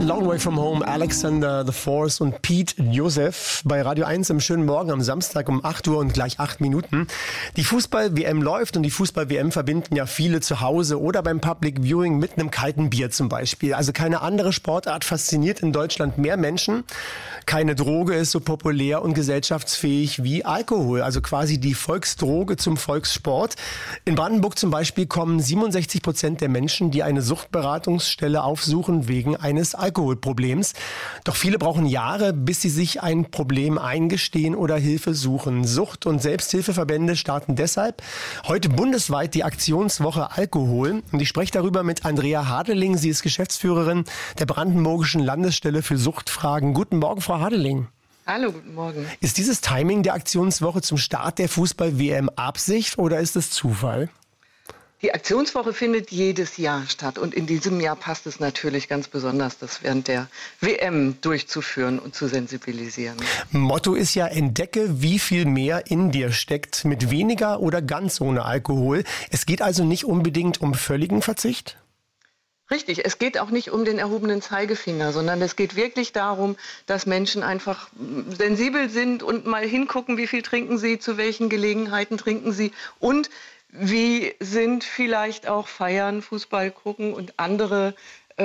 Long Way From Home, Alexander the Force und Pete Joseph bei Radio 1 im schönen Morgen am Samstag um 8 Uhr und gleich 8 Minuten. Die Fußball-WM läuft und die Fußball-WM verbinden ja viele zu Hause oder beim Public Viewing mit einem kalten Bier zum Beispiel. Also keine andere Sportart fasziniert in Deutschland mehr Menschen. Keine Droge ist so populär und gesellschaftsfähig wie Alkohol, also quasi die Volksdroge zum Volkssport. In Brandenburg zum Beispiel kommen 67% der Menschen, die eine Suchtberatungsstelle aufsuchen, wegen eines Alkoholproblems. Doch viele brauchen Jahre, bis sie sich ein Problem eingestehen oder Hilfe suchen. Sucht- und Selbsthilfeverbände starten deshalb heute bundesweit die Aktionswoche Alkohol. Und ich spreche darüber mit Andrea Hadeling. Sie ist Geschäftsführerin der Brandenburgischen Landesstelle für Suchtfragen. Guten Morgen, Frau Hadeling. Hallo, guten Morgen. Ist dieses Timing der Aktionswoche zum Start der Fußball-WM Absicht oder ist es Zufall? Die Aktionswoche findet jedes Jahr statt und in diesem Jahr passt es natürlich ganz besonders, das während der WM durchzuführen und zu sensibilisieren. Motto ist ja, entdecke, wie viel mehr in dir steckt, mit weniger oder ganz ohne Alkohol. Es geht also nicht unbedingt um völligen Verzicht? Richtig, es geht auch nicht um den erhobenen Zeigefinger, sondern es geht wirklich darum, dass Menschen einfach sensibel sind und mal hingucken, wie viel trinken sie, zu welchen Gelegenheiten trinken sie und wie sind vielleicht auch Feiern, Fußball gucken und andere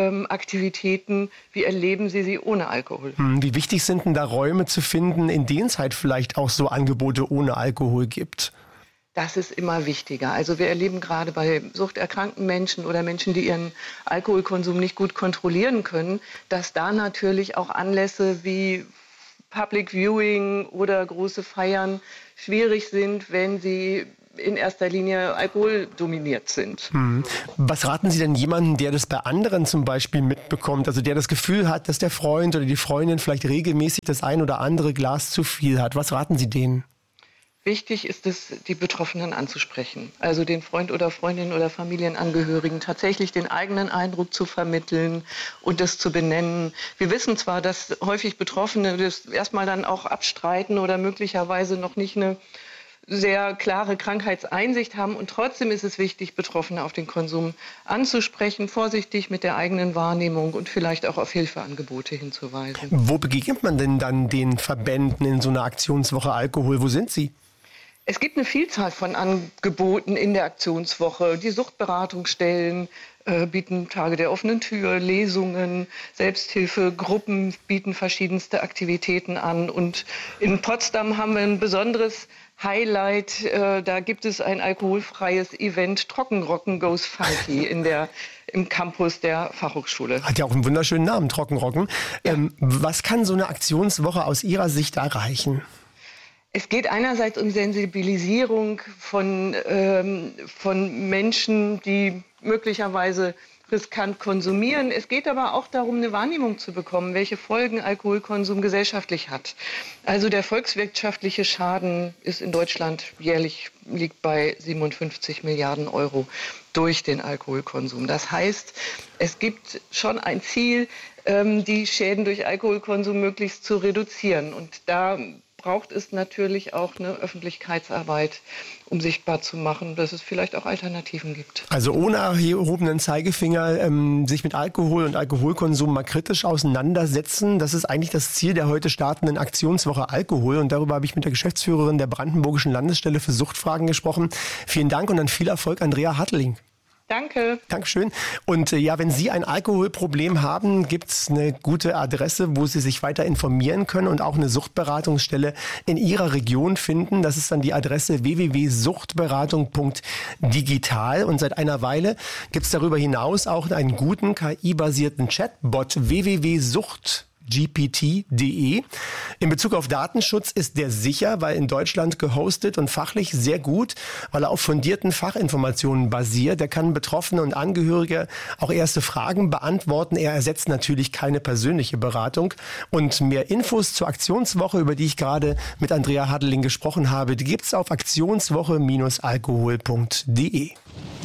Aktivitäten, wie erleben Sie ohne Alkohol? Wie wichtig sind denn da Räume zu finden, in denen es halt vielleicht auch so Angebote ohne Alkohol gibt? Das ist immer wichtiger. Also wir erleben gerade bei suchterkrankten Menschen oder Menschen, die ihren Alkoholkonsum nicht gut kontrollieren können, dass da natürlich auch Anlässe wie Public Viewing oder große Feiern schwierig sind, wenn sie in erster Linie alkoholdominiert sind. Was raten Sie denn jemandem, der das bei anderen zum Beispiel mitbekommt, also der das Gefühl hat, dass der Freund oder die Freundin vielleicht regelmäßig das ein oder andere Glas zu viel hat? Was raten Sie denen? Wichtig ist es, die Betroffenen anzusprechen, also den Freund oder Freundin oder Familienangehörigen tatsächlich den eigenen Eindruck zu vermitteln und das zu benennen. Wir wissen zwar, dass häufig Betroffene das erstmal dann auch abstreiten oder möglicherweise noch nicht eine sehr klare Krankheitseinsicht haben und trotzdem ist es wichtig, Betroffene auf den Konsum anzusprechen, vorsichtig mit der eigenen Wahrnehmung und vielleicht auch auf Hilfeangebote hinzuweisen. Wo begegnet man denn dann den Verbänden in so einer Aktionswoche Alkohol? Wo sind Sie? Es gibt eine Vielzahl von Angeboten in der Aktionswoche. Die Suchtberatungsstellen bieten Tage der offenen Tür, Lesungen, Selbsthilfegruppen bieten verschiedenste Aktivitäten an. Und in Potsdam haben wir ein besonderes Highlight. Da gibt es ein alkoholfreies Event, Trockenrocken Goes Funky im Campus der Fachhochschule. Hat ja auch einen wunderschönen Namen, Trockenrocken. Ja. Was kann so eine Aktionswoche aus Ihrer Sicht erreichen? Es geht einerseits um Sensibilisierung von Menschen, die möglicherweise riskant konsumieren. Es geht aber auch darum, eine Wahrnehmung zu bekommen, welche Folgen Alkoholkonsum gesellschaftlich hat. Also der volkswirtschaftliche Schaden ist in Deutschland jährlich liegt bei 57 Milliarden Euro durch den Alkoholkonsum. Das heißt, es gibt schon ein Ziel, die Schäden durch Alkoholkonsum möglichst zu reduzieren. Und da braucht es natürlich auch eine Öffentlichkeitsarbeit, um sichtbar zu machen, dass es vielleicht auch Alternativen gibt. Also ohne erhobenen Zeigefinger sich mit Alkohol und Alkoholkonsum mal kritisch auseinandersetzen. Das ist eigentlich das Ziel der heute startenden Aktionswoche Alkohol. Und darüber habe ich mit der Geschäftsführerin der Brandenburgischen Landesstelle für Suchtfragen gesprochen. Vielen Dank und dann viel Erfolg, Andrea Hadeling. Danke. Dankeschön. Und ja, wenn Sie ein Alkoholproblem haben, gibt's eine gute Adresse, wo Sie sich weiter informieren können und auch eine Suchtberatungsstelle in Ihrer Region finden. Das ist dann die Adresse www.suchtberatung.digital. Und seit einer Weile gibt's darüber hinaus auch einen guten KI-basierten Chatbot www.sucht.gpt.de. In Bezug auf Datenschutz ist der sicher, weil in Deutschland gehostet und fachlich sehr gut, weil er auf fundierten Fachinformationen basiert. Er kann Betroffene und Angehörige auch erste Fragen beantworten. Er ersetzt natürlich keine persönliche Beratung. Und mehr Infos zur Aktionswoche, über die ich gerade mit Andrea Hadeling gesprochen habe, die gibt's auf aktionswoche-alkohol.de.